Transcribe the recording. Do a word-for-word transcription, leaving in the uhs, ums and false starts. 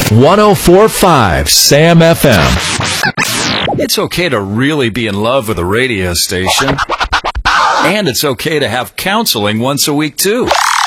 one oh four point five Sam F M. It's okay to really be in love with a radio station. And it's okay to have counseling once a week, too.